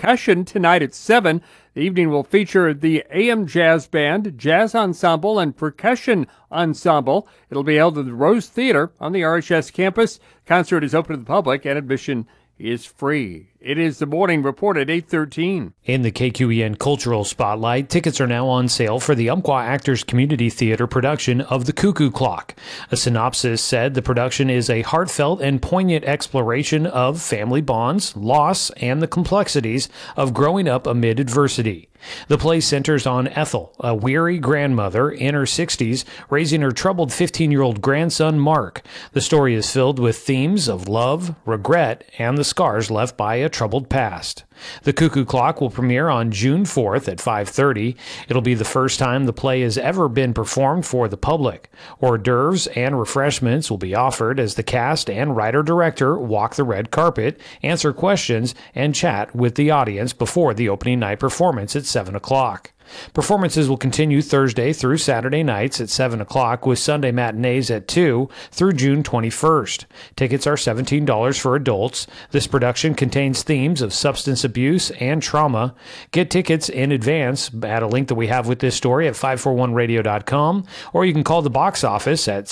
percussion tonight at 7. The evening will feature the AM Jazz Band, Jazz Ensemble, and Percussion Ensemble. It'll be held at the Rose Theater on the RHS campus. The concert is open to the public and admission is free. It is the Morning Report at 8:13. In the KQEN Cultural Spotlight, tickets are now on sale for the Umpqua Actors Community Theater production of The Cuckoo Clock. A synopsis said the production is a heartfelt and poignant exploration of family bonds, loss, and the complexities of growing up amid adversity. The play centers on Ethel, a weary grandmother in her 60s, raising her troubled 15-year-old grandson, Mark. The story is filled with themes of love, regret, and the scars left by a troubled past. The Cuckoo Clock will premiere on June 4th at 5:30. It'll be the first time the play has ever been performed for the public. Hors d'oeuvres and refreshments will be offered as the cast and writer-director walk the red carpet, answer questions, and chat with the audience before the opening night performance at 7 o'clock. Performances will continue Thursday through Saturday nights at 7 o'clock with Sunday matinees at 2 through June 21st. Tickets are $17 for adults. This production contains themes of substance abuse and trauma. Get tickets in advance at a link that we have with this story at 541radio.com, or you can call the box office at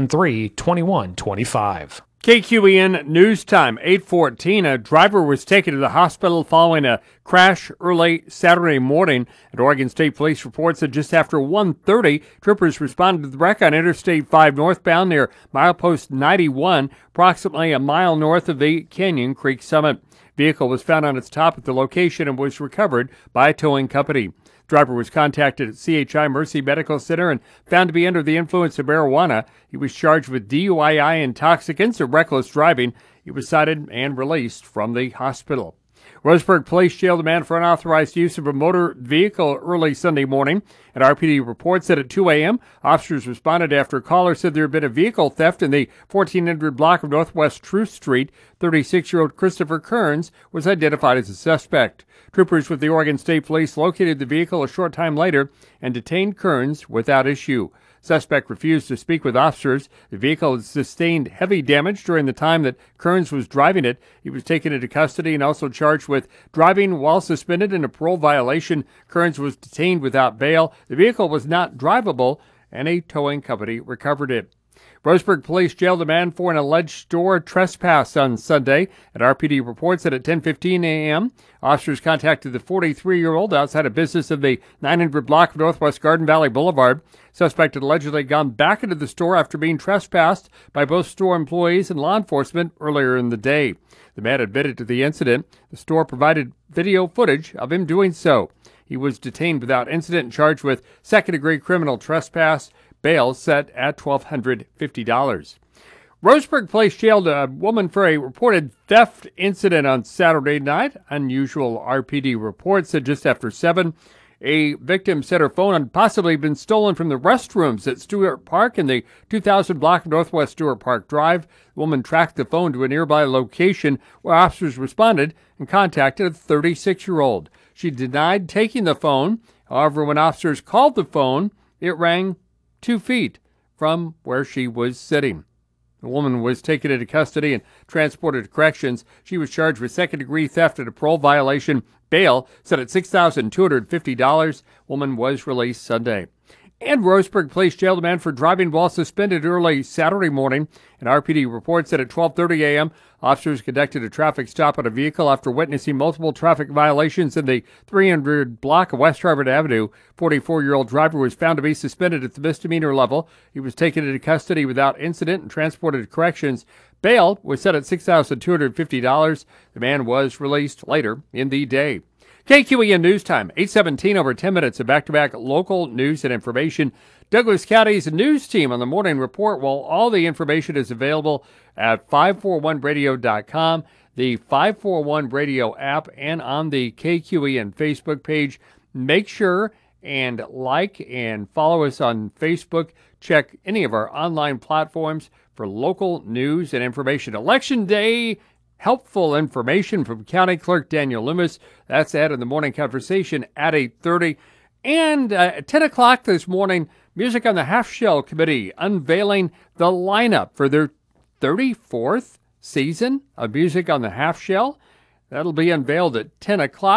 673-2125. KQEN News Time, 8:14. A driver was taken to the hospital following a crash early Saturday morning. And Oregon State Police reports that just after 1:30, troopers responded to the wreck on Interstate 5 northbound near milepost 91, approximately a mile north of the Canyon Creek summit. Vehicle was found on its top at the location and was recovered by a towing company. Driver was contacted at CHI Mercy Medical Center and found to be under the influence of marijuana. He was charged with DUI intoxicants and reckless driving. He was cited and released from the hospital. Roseburg Police jailed a man for unauthorized use of a motor vehicle early Sunday morning. And RPD reports that at 2 a.m., officers responded after a caller said there had been a vehicle theft in the 1400 block of Northwest Truth Street. 36-year-old Christopher Kearns was identified as a suspect. Troopers with the Oregon State Police located the vehicle a short time later and detained Kearns without issue. Suspect refused to speak with officers. The vehicle had sustained heavy damage during the time that Kearns was driving it. He was taken into custody and also charged with driving while suspended in a parole violation. Kearns was detained without bail. The vehicle was not drivable, and a towing company recovered it. Roseburg Police jailed a man for an alleged store trespass on Sunday. And RPD reports that at 10:15 a.m., officers contacted the 43-year-old outside a business of the 900 block of Northwest Garden Valley Boulevard. Suspect had allegedly gone back into the store after being trespassed by both store employees and law enforcement earlier in the day. The man admitted to the incident. The store provided video footage of him doing so. He was detained without incident and charged with second-degree criminal trespass. Bail set at $1,250. Roseburg Police jailed a woman for a reported theft incident on Saturday night. Unusual RPD reports that just after 7, a victim said her phone had possibly been stolen from the restrooms at Stewart Park in the 2000 block of Northwest Stewart Park Drive. The woman tracked the phone to a nearby location where officers responded and contacted a 36-year-old. She denied taking the phone. However, when officers called the phone, it rang 2 feet from where she was sitting. The woman was taken into custody and transported to corrections. She was charged with second-degree theft and a parole violation. Bail set at $6,250. Woman was released Sunday. And Roseburg Police jailed a man for driving while suspended early Saturday morning. And RPD reports that at 12:30 a.m., officers conducted a traffic stop on a vehicle after witnessing multiple traffic violations in the 300 block of West Harvard Avenue. 44-year-old driver was found to be suspended at the misdemeanor level. He was taken into custody without incident and transported to corrections. Bail was set at $6,250. The man was released later in the day. KQEN News Time, 8:17, over 10 minutes of back-to-back local news and information. Douglas County's news team on the Morning Report. Well, all the information is available at 541radio.com, the 541 Radio app, and on the KQEN Facebook page. Make sure and like and follow us on Facebook. Check any of our online platforms for local news and information. Election Day helpful information from County Clerk Daniel Loomis. That's at in the morning conversation at 8:30. And at 10 o'clock this morning, Music on the Half Shell Committee unveiling the lineup for their 34th season of Music on the Half Shell. That'll be unveiled at 10 o'clock.